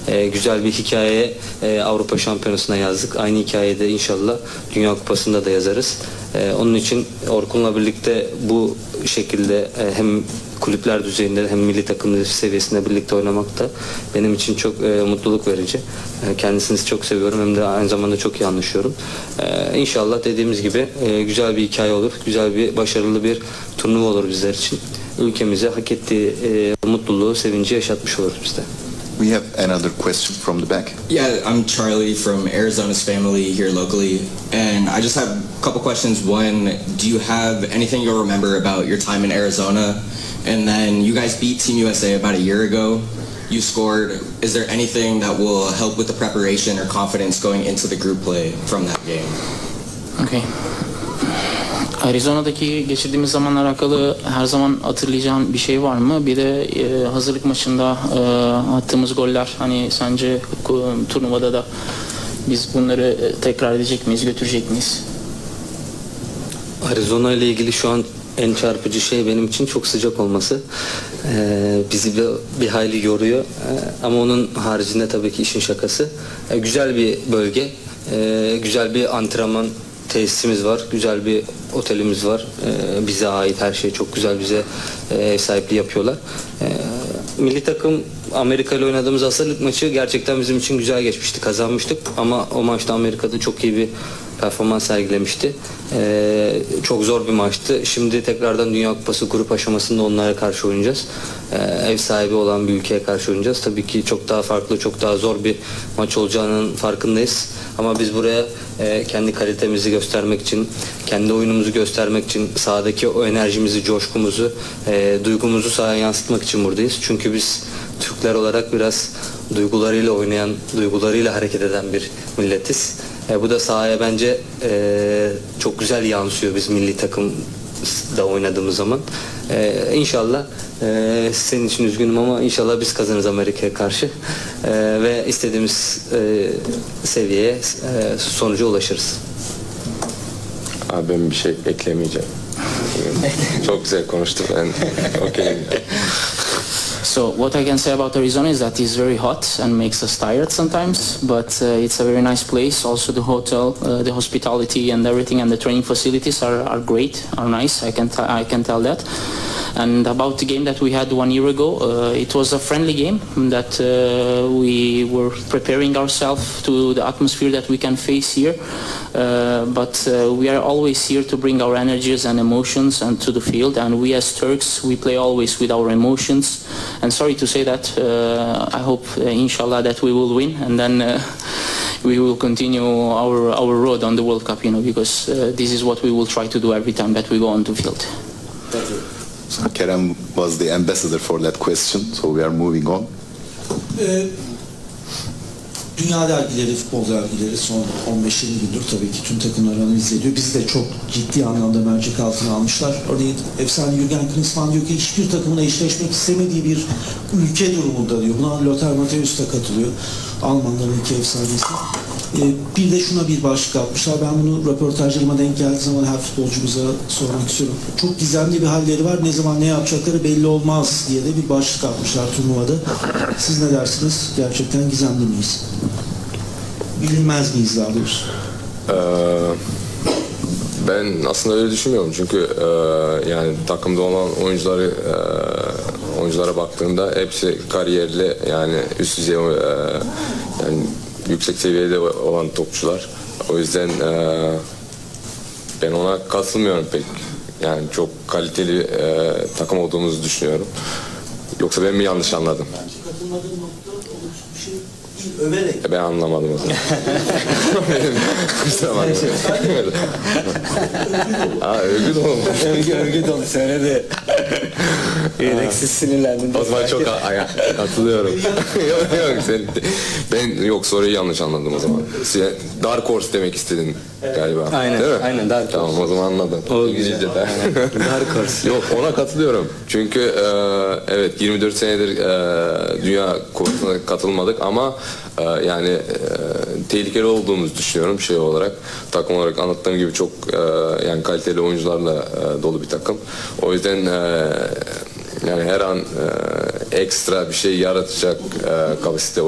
güzel bir hikaye Avrupa Şampiyonası'na yazdık. Aynı hikayeyi de inşallah Dünya Kupası'nda da yazarız. Onun için Orkun'la birlikte bu şekilde hem kulüpler düzeyinde hem milli takım seviyesinde birlikte oynamak da benim için çok mutluluk verici. Kendisini çok seviyorum, hem de aynı zamanda çok iyi anlaşıyorum. İnşallah dediğimiz gibi güzel bir hikaye olur, güzel bir başarılı bir turnuva olur bizler için. Ülkemize hak ettiği mutluluğu, sevinci yaşatmış oluruz biz de. We have another question from the back. Yeah, I'm Charlie from Arizona's family here locally, and I just have a couple questions. One, do you have anything you'll remember about your time in Arizona? And then you guys beat Team USA about a year ago. You scored. Is there anything that will help with the preparation or confidence going into the group play from that game? Okay. Arizona'daki geçirdiğimiz zamanla alakalı her zaman hatırlayacağın bir şey var mı? Bir de hazırlık maçında attığımız goller, hani sence turnuvada da biz bunları tekrar edecek miyiz, götürecek miyiz? Arizona ile ilgili şu an en çarpıcı şey benim için çok sıcak olması. Bizi bir hayli yoruyor. Ama onun haricinde tabii ki işin şakası. Güzel bir bölge, güzel bir antrenman tesisimiz var, güzel bir otelimiz var. Bize ait her şey çok güzel, bize ev sahipliği yapıyorlar. Milli takım Amerika ile oynadığımız hazırlık maçı gerçekten bizim için güzel geçmişti, kazanmıştık. Ama o maçta Amerika'da çok iyi bir performans sergilemişti. Çok zor bir maçtı. Şimdi tekrardan Dünya Kupası grup aşamasında onlara karşı oynayacağız. Ev sahibi olan bir ülkeye karşı oynayacağız. Tabii ki çok daha farklı, çok daha zor bir maç olacağının farkındayız. Ama biz buraya kendi kalitemizi göstermek için, kendi oyunumuzu göstermek için, sahadaki o enerjimizi, coşkumuzu, duygumuzu sahaya yansıtmak için buradayız. Çünkü biz Türkler olarak biraz duygularıyla oynayan, duygularıyla hareket eden bir milletiz. Bu da sahaya bence çok güzel yansıyor biz milli takımda oynadığımız zaman. İnşallah senin için üzgünüm ama inşallah biz kazanırız Amerika'ya karşı ve istediğimiz seviyeye, sonuca ulaşırız. Abi ben bir şey eklemeyeceğim. Çok güzel konuştu, ben okeyim. So what I can say about Arizona is that it's very hot and makes us tired sometimes, but it's a very nice place. Also the hotel, the hospitality and everything, and the training facilities are great, are nice. I can tell that. And about the game that we had 1 year ago, it was a friendly game that we were preparing ourselves to the atmosphere that we can face here. But we are always here to bring our energies and emotions and to the field. And we as Turks, we play always with our emotions. And sorry to say that, I hope, inshallah, that we will win. And then we will continue our road on the World Cup, because this is what we will try to do every time that we go on the field. Thank you. So Kerem was the ambassador for that question, so we are moving on. Dünya dergileri, futbol dergileri son 15-20 gündür tabii ki tüm takımları analiz ediyor. Bizi de çok ciddi anlamda mercek altına almışlar. Örneğin efsane Jürgen Klinsmann diyor ki hiçbir takımla eşleşmek istemediği bir ülke durumunda diyor. Buna Lothar Matthäus da katılıyor. Almanların iki efsanesi. Bir de şuna bir başlık atmışlar. Ben bunu röportajlarıma denk geldiği zaman her futbolcumuza sormak istiyorum. Çok gizemli bir halleri var. Ne zaman ne yapacakları belli olmaz diye de bir başlık atmışlar turnuvada. Siz ne dersiniz? Gerçekten gizemli miyiz? Bilinmez miyiz daha doğrusu? Ben aslında öyle düşünmüyorum çünkü yani takımda olan oyunculara baktığımda hepsi kariyerli, yani üst düzey, yani yüksek seviyede olan topçular. O yüzden ben ona katılmıyorum pek. Yani çok kaliteli takım olduğumuzu düşünüyorum. Yoksa ben mi yanlış anladım? Katılmadığım nokta bir şey değil, överek. Ben anlamadım o zaman. Kusura bakma. Övgü dolu. Övgü dolu söyledi. Gereksiz sinirlendim. O zaman çok katılıyorum. Yok, soruyu yanlış anladım o zaman. Dark Horse demek istedin galiba. Aynen, değil mi? aynen Dark Horse. Tamam, o zaman anladım. O İngilizce'de. Dark Horse. Yok, ona katılıyorum. Çünkü evet 24 senedir Dünya Kupası'na katılmadık ama yani tehlikeli olduğumuzu düşünüyorum şey olarak. Takım olarak anlattığım gibi çok yani kaliteli oyuncularla dolu bir takım. O yüzden yani her an ekstra bir şey yaratacak kapasite